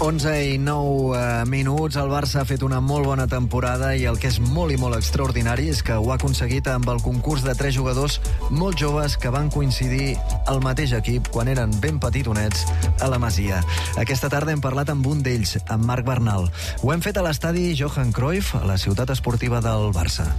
11:09 el Barça ha fet una molt bona temporada i el que és molt i molt extraordinari és que ho ha aconseguit amb el concurs de 3 jugadors molt joves que van coincidir al mateix equip quan eren ben petitonets a la Masia. Aquesta tarda hem parlat amb un d'ells, amb Marc Bernal. Ho hem fet a l'estadi Johan Cruyff, a la ciutat esportiva del Barça.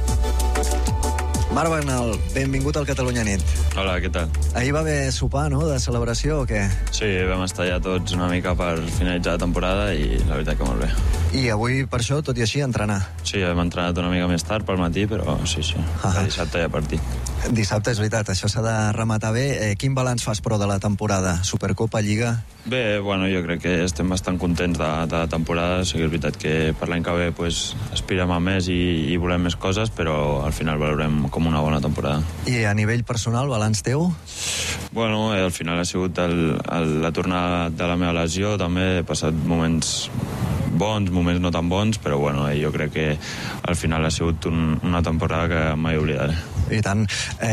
Marc Bernal, benvingut al Catalunya Nit. Hola, què tal? Ahir va haver sopar, no?, de celebració o què? Sí, vam estar ja tots una mica per finalitzar la temporada i la veritat que molt bé. I avui, per això, tot i així, entrenar? Sí, hem entrenat una mica més tard pel matí, però sí. Dissabte ja partit. Dissabte, és veritat, això s'ha de rematar bé. Quin balanç fas, però, de la temporada? Supercopa, Lliga? Bé, bueno, jo crec que estem bastant contents de la temporada. Sí que és veritat que per l'any que ve pues, aspirem a més i volem més coses, però al final valorem com una bona temporada. I a nivell personal, balanç teu? Bueno, al final ha sigut la tornada de la meva lesió. També he passat moments bons, moments no tan bons, però bueno, jo crec que al final ha sigut una temporada que mai oblidaré. I tant.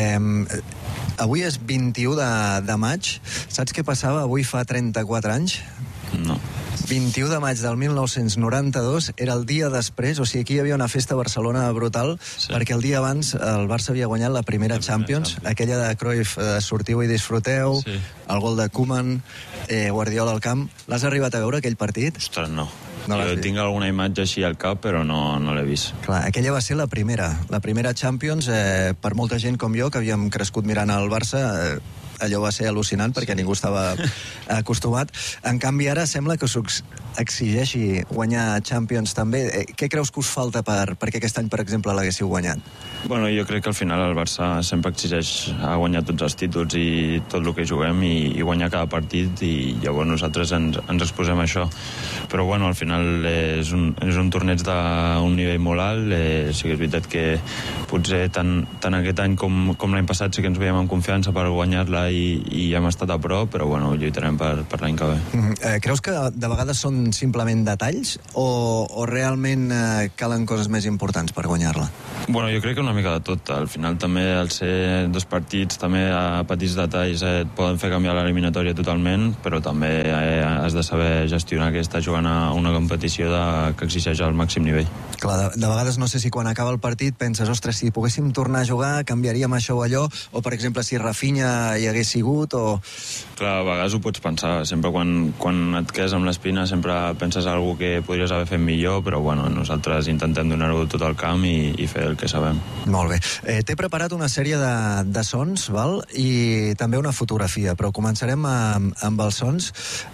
Avui és 21 de maig. Saps què passava avui fa 34 anys? No. 21 de maig del 1992 era el dia després, o sigui, aquí hi havia una festa a Barcelona brutal, sí. Perquè el dia abans el Barça havia guanyat la primera Champions, aquella de Cruyff, sortiu i disfruteu, sí. El gol de Koeman, Guardiola al camp. L'has arribat a veure, aquell partit? Ostres, no. Jo tinc alguna imatge així al cap, però no l'he vist. Clar, aquella va ser la primera Champions, per molta gent com jo, que havíem crescut mirant el Barça, allò va ser al·lucinant perquè ningú estava acostumat. En canvi, ara sembla que us exigeixi guanyar Champions també. Què creus que us falta perquè aquest any, per exemple, l'haguéssiu guanyat? Bueno, jo crec que al final el Barça sempre exigeix a guanyar tots els títols i tot el que juguem i guanyar cada partit, i llavors nosaltres ens exposem a això. Però bueno, al final és un torneig d'un nivell molt alt. Sí que és veritat que potser tant aquest any com l'any passat sí que ens veiem amb confiança per guanyar-la i hem estat a prop, però bueno, lluitarem per l'any que ve. Creus que de vegades són simplement detalls o realment calen coses més importants per guanyar-la? Bueno, jo crec que una mica de tot. Al final també, al ser 2 partits, també a petits detalls et poden fer canviar l'eliminatòria totalment, però també has de saber gestionar que estàs jugant a una competició que exigeix el màxim nivell. Clar, de vegades no sé si quan acaba el partit penses, ostres, si poguéssim tornar a jugar canviaríem això o allò, o per exemple si Rafinha hi hagués sigut o... Clar, a vegades ho pots pensar, sempre quan et quedes amb l'espina sempre penses alguna que podries haver fet millor, però bueno, nosaltres intentem donar-ho tot al camp i fer el que sabem. Molt bé. T'he preparat una sèrie de sons, val? I també una fotografia, però començarem amb els sons.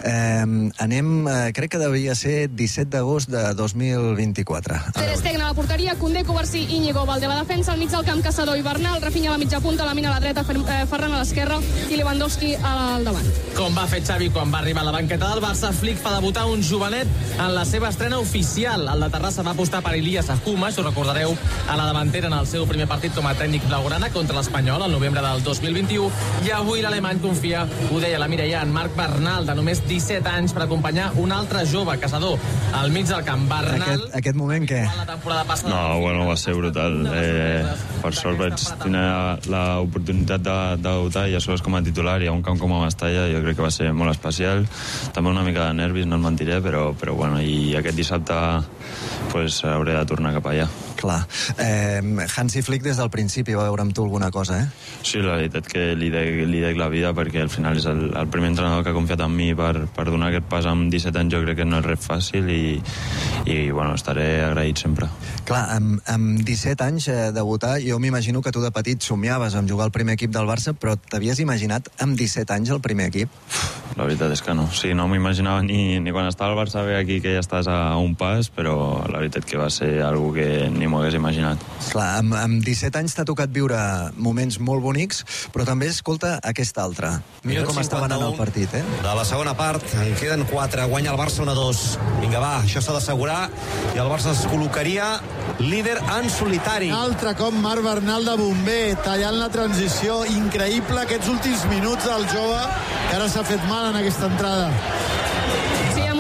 Crec que devia ser 17 d'agost de 2024. Ter Stegen a la porteria, Koundé, Kovarsí, Íñigo, Valdé a la defensa, al mig del camp Caçador i Bernal, Rafinha a la mitja punta, Lamine a la dreta, Ferran a l'esquerra i Lewandowski al davant. Com va fer Xavi quan va arribar a la banqueta del Barça, Flick fa debutar un jovenet en la seva estrena oficial. El de Terrassa va apostar per Ilias Akouma, això ho recordareu, a la davantera en el seu primer partit com a tècnic blaugrana contra l'Espanyol al novembre del 2021, i avui l'alemany confia, ho deia la Mireia, en Marc Bernal, de només 17 anys, per acompanyar un altre jove, Caçador, al mig del camp. Bernal... Aquest moment, què? No, bueno, va ser brutal. Per sort vaig tenir l'oportunitat de debutar i a sobre com a titular i a un camp com a Mestalla, jo crec que va ser molt especial. També una mica de nervis, no et mentiré, però bueno, i aquest dissabte pues, hauré de tornar cap allà. Clar. Hansi Flick des del principi va veure amb tu alguna cosa, eh? Sí, la veritat que li dec la vida perquè al final és el primer entrenador que ha confiat en mi per donar aquest pas amb 17 anys. Jo crec que no és res fàcil i bueno, estaré agraït sempre. Clar, amb 17 anys debutar, jo m'imagino que tu de petit somiaves amb jugar al primer equip del Barça, però t'havies imaginat amb 17 anys el primer equip? La veritat és que no. Sí, no m'imaginava ni quan estava al Barça bé aquí que ja estàs a un pas, però la veritat que va ser algo que ni m'ho hagués imaginat. Clar, amb 17 anys t'ha tocat viure moments molt bonics, però també, escolta, aquest altre. Mira com estava anant el partit, eh? De la segona part, en queden 4, guanya el Barça 1-2. Vinga, va, això s'ha d'assegurar, i el Barça es col·locaria líder en solitari. Altre cop Marc Bernal de bomber, tallant la transició. Increïble aquests últims minuts del jove, que ara s'ha fet mal en aquesta entrada. Sí, amb una jugada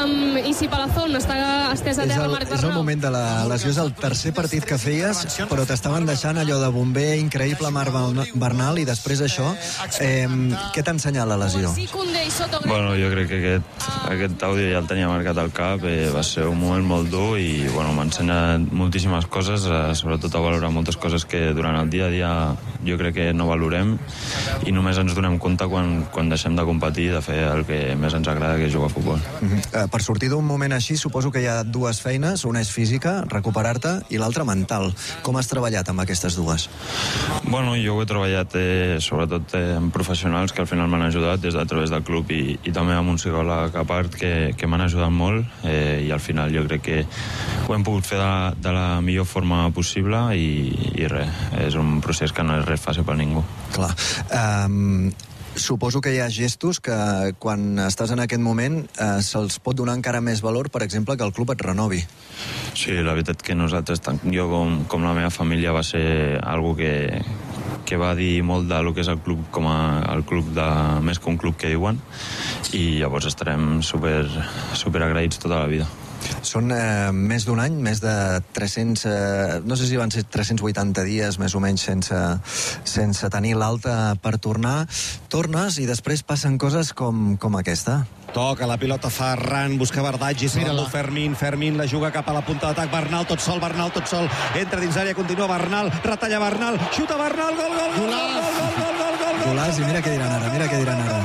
Isi Palazón, està estès a terra Marc Bernal. És el moment de la lesió, és el tercer partit que feies, però t'estaven deixant allò de bomber increïble Marc Bernal, i després això, què t'ensenya la lesió? Bueno, jo crec que aquest àudio ja el tenia marcat al cap, va ser un moment molt dur i bueno, m'ha ensenyat moltíssimes coses, sobretot a valorar moltes coses que durant el dia a dia jo crec que no valorem i només ens donem compte quan deixem de competir, de fer el que més ens agrada, que és jugar a futbol. Per sortir d'un moment així, suposo que hi ha dues feines, una és física, recuperar-te, i l'altra mental. Com has treballat amb aquestes dues? Bueno, jo ho he treballat sobretot amb professionals que al final m'han ajudat des de a través del club i també amb un psicòleg a part que m'han ajudat molt i al final jo crec que ho hem pogut fer de la millor forma possible i res, és un procés que no és res fàcil per ningú. Clar. Suposo que hi ha gestos que quan estàs en aquest moment se'ls pot donar encara més valor, per exemple, que el club et renovi. Sí, la veritat que nosaltres, tant jo com la meva família, va ser algo que va dir molt del que és el club com el club més que un club que diuen, i llavors estarem super agraïts tota la vida. Són més d'un any, més de 300... no sé si van ser 380 dies, més o menys, sense tenir l'alta per tornar. Tornes i després passen coses com aquesta. Toca la pilota Ferran, busca Bardaggi, s'endú Fermín la juga cap a la punta d'atac, Bernal tot sol, entra dins àrea, continua Bernal, retalla Bernal, xuta Bernal, gol! Golaç, i mira què diran ara.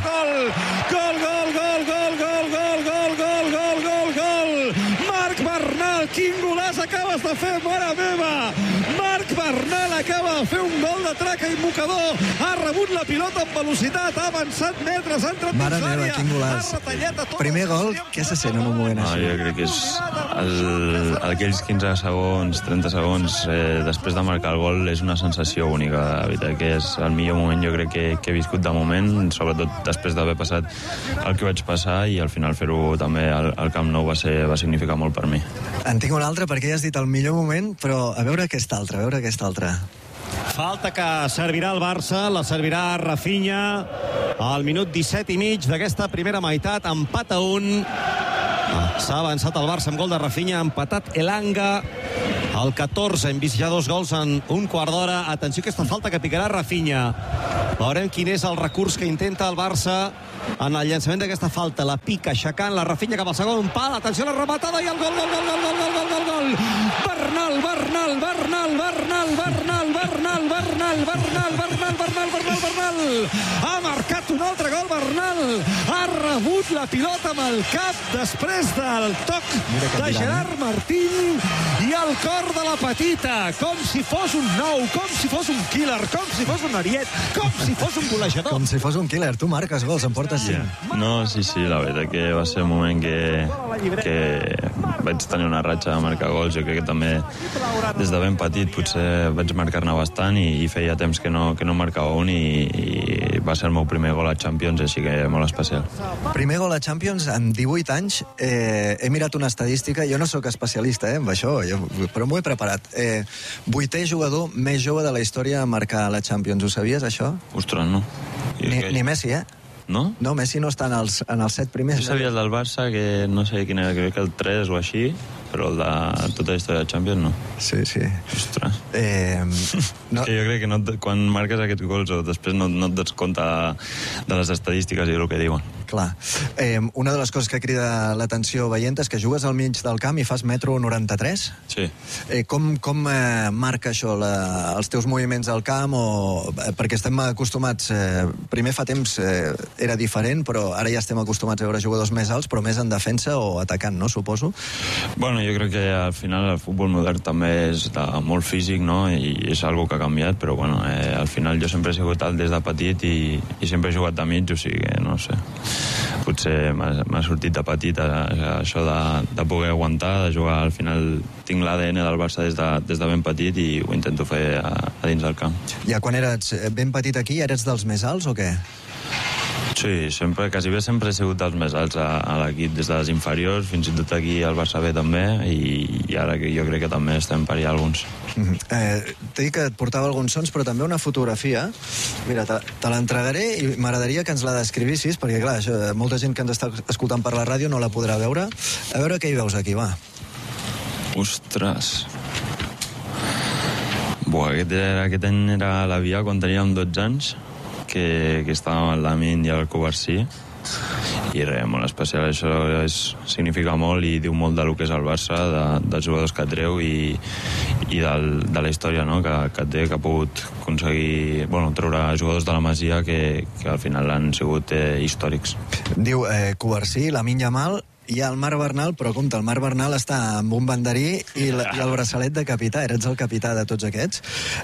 Marc Bernal, quin golaç acabes de fer, mare meva! Marc Bernal acaba de fer un gol de traca i mocador, ha rebut la pilota amb velocitat, ha avançat metres, ha entrat dins l'àrea, mare meva, quin golaç. Primer gol, què se sent en un moment així? Jo crec que és aquells 15 segons, 30 segons després de marcar el gol, és una sensació única. La veritat que és el millor moment jo crec que he viscut de moment, sobretot després d'haver passat el que vaig passar, i al final fer-ho també al Camp Nou va significar molt per mi. En tinc un altre, perquè ja has dit el millor moment, però a veure aquest altre. Falta que servirà el Barça, la servirà Rafinha al minut 17 i mig d'aquesta primera meitat, empat a 1. S'ha avançat el Barça amb gol de Rafinha, ha empatat Elanga al 14, hem vist ja 2 gols en un quart d'hora. Atenció a aquesta falta que picarà Rafinha. Veurem quin és el recurs que intenta el Barça en el llançament d'aquesta falta. La pica, aixecant la Rafinha cap al segon pal. Atenció a la rematada i el gol! Bernal! Ha marcat un altre gol, Bernal! Ha rebut la pilota amb el cap després del toc de Gerard Martín i el cor de la petita, com si fos un nou, com si fos un killer, com si fos un ariet, com si fos un golejador. Com si fos un killer. Tu marques gols, em portes 5. No, sí, la veritat que va ser un moment que vaig tenir una ratxa de marcar gols. Jo crec que també des de ben petit potser vaig marcar-ne bastant i feia temps que no marcava un i va ser el meu primer gol a Champions, així que molt especial. Primer gol a Champions amb 18 anys. He mirat una estadística, jo no sóc especialista amb això, però m'ho he preparat. 8è jugador més jove de la història a marcar a la Champions. Ho sabies, això? Ostres, no. Ni Messi, No? No, Messi no està en els 7 primers. Jo sabia el del Barça, que no sé quin era, crec que el 3 o així, però el de tota la història de Champions no. Sí. Ostres. No. Jo crec que quan marques aquests gols o després no et dones compte de les estadístiques i del que diuen. Clar. Una de les coses que crida l'atenció veient és que jugues al mig del camp i fas 1,93 m. Sí. Com marca això els teus moviments al camp? Perquè estem acostumats... Primer fa temps era diferent, però ara ja estem acostumats a veure jugadors més alts, però més en defensa o atacant, no? Suposo. Bueno, jo crec que al final el futbol modern també és molt físic, no? I és algo que ha canviat, però bueno, al final jo sempre he sigut alt des de petit i sempre he jugat de mig, o sigui que no sé. Potser m'ha sortit de petit això de poder aguantar, de jugar. Al final tinc l'ADN del Barça des de ben petit i ho intento fer a dins del camp. Ja quan eres ben petit aquí, eres dels més alts o què? Sí, quasi bé sempre he sigut dels més alts a l'equip, des de les inferiors, fins i tot aquí al Barça B també, i ara jo crec que també estem per allà alguns. T'he dit que et portava alguns sons, però també una fotografia. Mira, te l'entregaré i m'agradaria que ens la descrivissis, perquè clar, això, molta gent que ens està escoltant per la ràdio no la podrà veure. A veure què hi veus aquí, va. Ostres. Aquest any era a la Via, quan teníem 12 anys, que estàvem al Lamin i al Covarsí, i res, molt especial. Això significa molt i diu molt del que és el Barça, dels jugadors que treu i de la història, no? que té, que ha pogut aconseguir treure jugadors de la Masia que al final han sigut històrics. Diu Covarsí, Lamine Yamal i el Marc Bernal, però compte, el Marc Bernal està amb un banderí i el braçalet de capità, eres el capità de tots aquests.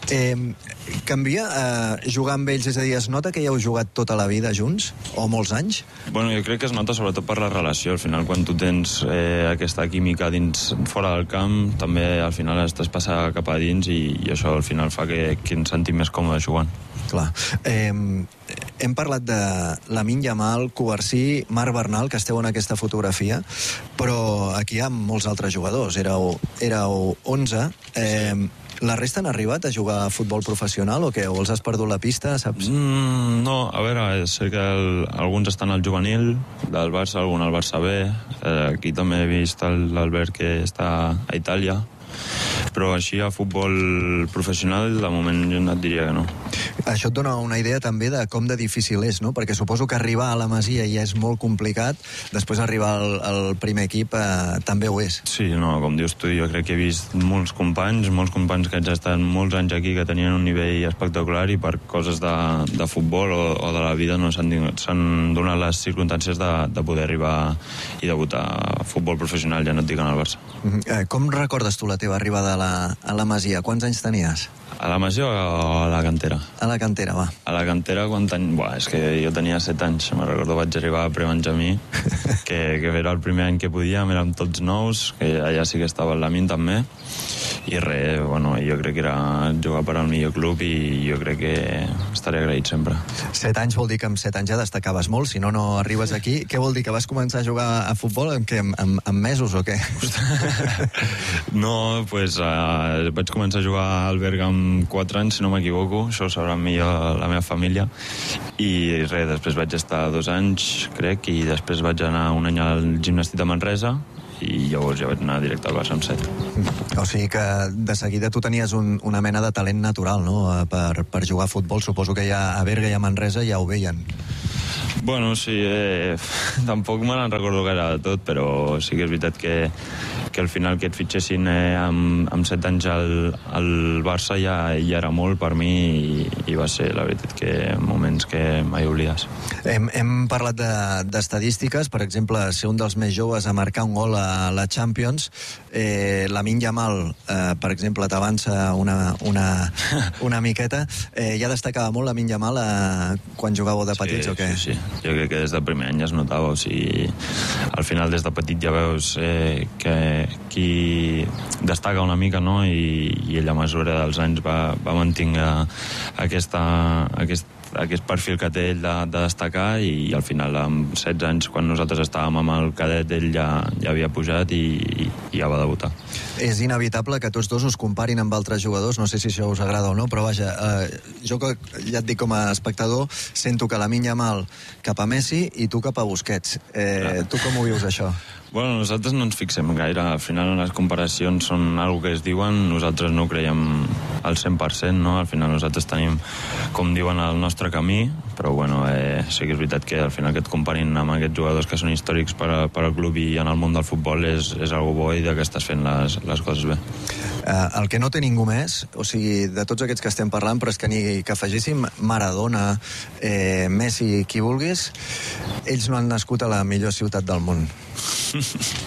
Canvia jugar amb ells, és a dir, es nota que ja heu jugat tota la vida junts, o molts anys? Bueno, jo crec que es nota sobretot per la relació. Al final, quan tu tens aquesta química fora del camp, també al final estàs passant cap a dins i això al final fa que ens sentim més còmodes jugant. Clar. Hem parlat de Lamine Yamal, Covarsí, Marc Bernal, que esteu en aquesta fotografia, però aquí hi ha molts altres jugadors. Éreu 11. La resta han arribat a jugar a futbol professional o què? O els has perdut la pista, saps? No, a veure, sé que alguns estan al juvenil del Barça, algun al Barça B. Aquí també he vist l'Albert que està a Itàlia. Però així a futbol professional de moment jo no et diria que no. Això et dona una idea també de com de difícil és, no? Perquè suposo que arribar a la Masia ja és molt complicat, després arribar al primer equip també ho és. Sí, no, com dius tu, jo crec que he vist molts companys que ja estan molts anys aquí, que tenien un nivell espectacular i per coses de futbol o de la vida no s'han donat les circumstàncies de poder arribar i debutar a futbol professional, ja no et dic en el Barça. Com recordes tu la teva arribada a la Masia? Quants anys tenies? A la Masia o a la cantera? A la cantera, va. A la cantera és que jo tenia 7 anys, me'n recordo, vaig arribar a prebenjamí, que era el primer any que podíem, érem tots nous, que allà sí que estava el Lamin també, i res, jo crec que era jugar per al millor club i jo crec que estaré agraït sempre. 7 anys vol dir que amb 7 anys ja destacaves molt, si no arribes aquí. Què vol dir, que vas començar a jugar a futbol en mesos o què? No, vaig començar a jugar al Berga amb 4 anys, si no m'equivoco, això ho sabrà millor la meva família, i res, després vaig estar 2 anys, crec, i després vaig anar un any al Gimnàstic de Manresa, i llavors ja vaig anar directe al Barça amb 7. O sigui que de seguida tu tenies una mena de talent natural, no?, per jugar a futbol. Suposo que ja a Berga i a Manresa ja ho veien. Bueno, sí, tampoc me n'en recordo gaire de tot, però sí que és veritat que al final que et fitxessin amb 7 anys al Barça ja era molt per mi i va ser, la veritat, que moments que mai oblides. Hem parlat d'estadístiques, per exemple, ser un dels més joves a marcar un gol a la Champions. Lamine Yamal, per exemple, t'avança una miqueta. Ja destacava molt Lamine Yamal quan jugàveu de petits, o què? Sí. Jo crec que des del primer any ja es notava, o sigui, al final des de petit ja veus que qui destaca una mica, no?, i ell a mesura dels anys va mantenir aquest perfil que té ell de destacar, i al final amb 16 anys, quan nosaltres estàvem amb el cadet, ell ja havia pujat i ja va debutar. És inevitable que tots dos us comparin amb altres jugadors, no sé si això us agrada o no, però vaja, jo que ja et dic, com a espectador, sento que Lamine Yamal cap a Messi i tu cap a Busquets. Tu com ho vius, això? Bueno, nosaltres no ens fixem gaire. Al final les comparacions són algo que es diuen, nosaltres no ho creiem al 100%, no? Al final nosaltres tenim, com diuen, el nostre camí, però bueno, sí que és veritat que al final que et comparin amb aquests jugadors que són històrics per al club i en el món del futbol és algo bo i que estàs fent les coses bé. El que no té ningú més, o sigui, de tots aquests que estem parlant, però és que ni que afegíssim Maradona, Messi, qui vulguis, ells no han nascut a la millor ciutat del món.